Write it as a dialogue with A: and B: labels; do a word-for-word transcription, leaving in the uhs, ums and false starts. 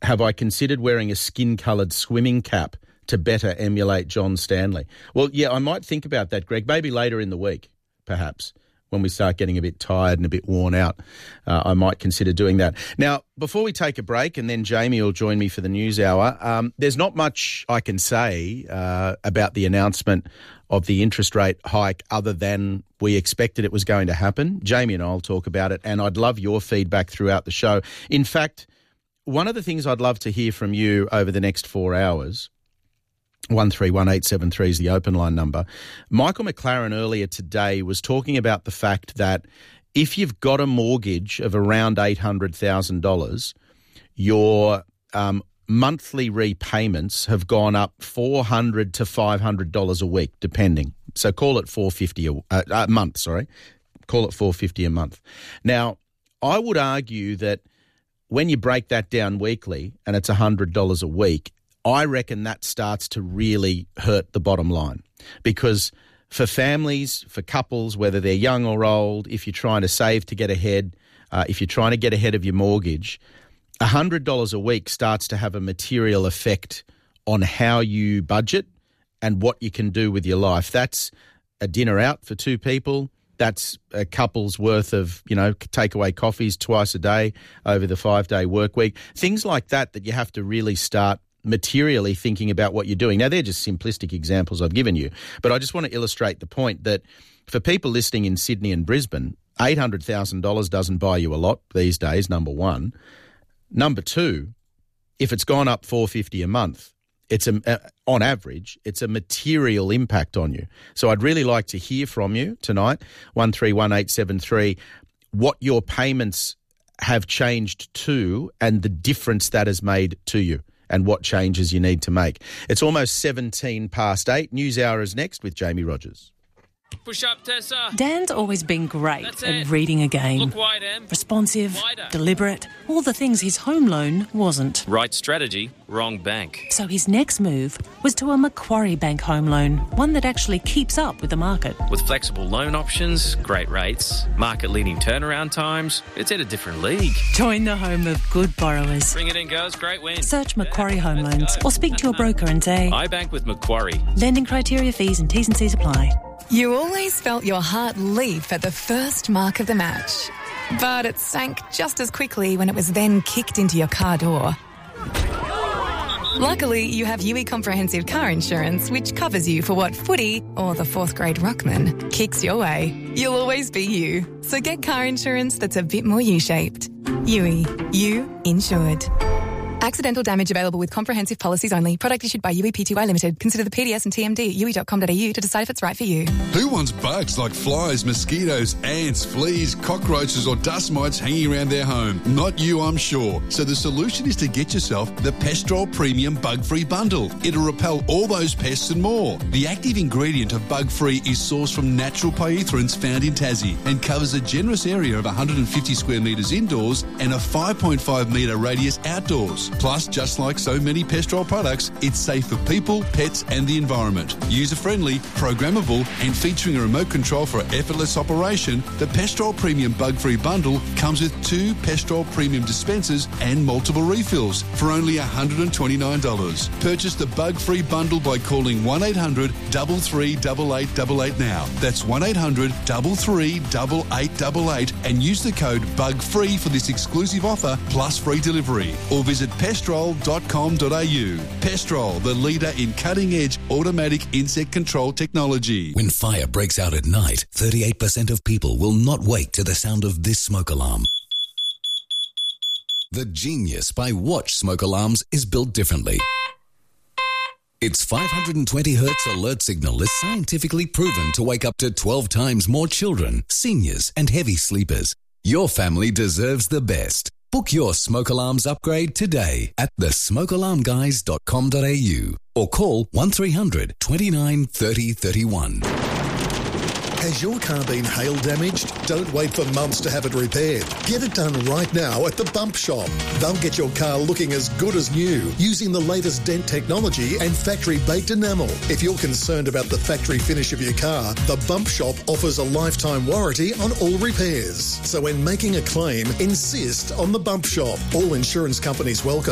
A: have I considered wearing a skin-coloured swimming cap to better emulate John Stanley? Well, yeah, I might think about that, Greg. Maybe later in the week, perhaps, when we start getting a bit tired and a bit worn out, uh, I might consider doing that. Now, before we take a break, and then Jamie will join me for the news hour, um, there's not much I can say uh, about the announcement of the interest rate hike other than we expected it was going to happen. Jamie and I will talk about it, and I'd love your feedback throughout the show. In fact, one of the things I'd love to hear from you over the next four hours, one three one eight seven three is the open line number. Michael McLaren earlier today was talking about the fact that if you've got a mortgage of around eight hundred thousand dollars, your um, monthly repayments have gone up four hundred to five hundred dollars a week, depending. So call it four hundred fifty dollars a, uh, a month, sorry. Call it four hundred fifty dollars a month. Now, I would argue that when you break that down weekly and it's one hundred dollars a week, I reckon that starts to really hurt the bottom line, because for families, for couples, whether they're young or old, if you're trying to save to get ahead, uh, if you're trying to get ahead of your mortgage, one hundred dollars a week starts to have a material effect on how you budget and what you can do with your life. That's a dinner out for two people. That's a couple's worth of, you know, takeaway coffees twice a day over the five-day work week. Things like that that you have to really start materially thinking about what you're doing. Now, they're just simplistic examples I've given you, but I just want to illustrate the point that for people listening in Sydney and Brisbane, eight hundred thousand dollars doesn't buy you a lot these days, number one. Number two, if it's gone up four hundred fifty dollars a month, it's a, uh, on average, it's a material impact on you. So I'd really like to hear from you tonight, one three one eight seven three, what your payments have changed to and the difference that has made to you, and what changes you need to make. It's almost seventeen past eight. News Hour is next with Jamie Rogers.
B: Push up, Tessa.
C: Dan's always been great
B: That's
C: at
B: it.
C: reading a game.
B: Look wide, Em.
C: Responsive,
B: Wider.
C: deliberate, all the things his home loan wasn't.
B: Right strategy, wrong bank.
C: So his next move was to a Macquarie Bank home loan, one that actually keeps up with the market.
B: With flexible loan options, great rates, market-leading turnaround times, it's at a different league.
C: Join the home of good borrowers.
B: Bring it in, girls. Great win.
C: Search Macquarie Home Loans or speak to your broker and say,
B: I bank with Macquarie.
C: lending criteria, fees and T's and C's apply.
D: You always felt your heart leap at the first mark of the match. But it sank just as quickly when it was then kicked into your car door. Luckily, you have U E Comprehensive Car Insurance, which covers you for what footy or the fourth grade ruckman kicks your way. You'll always be you. So get car insurance that's a bit more U-shaped. U E. You insured. Accidental damage available with comprehensive policies only. Product issued by U E P T Y Limited. Consider the P D S and T M D at u e dot com dot a u to decide if it's right for you.
E: Who wants bugs like flies, mosquitoes, ants, fleas, cockroaches or dust mites hanging around their home? Not you, I'm sure. So the solution is to get yourself the Pestrol Premium Bug-Free Bundle. It'll repel all those pests and more. The active ingredient of Bug-Free is sourced from natural pyrethroids found in Tassie and covers a generous area of one hundred fifty square metres indoors and a five point five metre radius outdoors. Plus, just like so many Pestrol products, it's safe for people, pets and the environment. User-friendly, programmable and featuring a remote control for effortless operation, the Pestrol Premium Bug-Free Bundle comes with two Pestrol Premium dispensers and multiple refills for only one hundred twenty-nine dollars. Purchase the Bug-Free Bundle by calling one eight hundred, three three eight eight eight eight now. That's one eight hundred, three three eight eight eight eight and use the code BUGFREE for this exclusive offer plus free delivery. Or visit pestrol dot com dot a u. Pestrol, the leader in cutting-edge automatic insect control technology.
F: When fire breaks out at night, thirty-eight percent of people will not wake to the sound of this smoke alarm. The genius by Watch smoke alarms is built differently. Its five hundred twenty hertz alert signal is scientifically proven to wake up to twelve times more children, seniors and heavy sleepers. Your family deserves the best. Book your smoke alarms upgrade today at the smoke alarm guys dot com dot a u or call one three hundred, twenty-nine, thirty, thirty-one.
G: Has your car been hail damaged? Don't wait for months to have it repaired. Get it done right now at the Bump Shop. They'll get your car looking as good as new using the latest dent technology and factory-baked enamel. If you're concerned about the factory finish of your car, the Bump Shop offers a lifetime warranty on all repairs. So when making a claim, insist on the Bump Shop. All insurance companies welcome.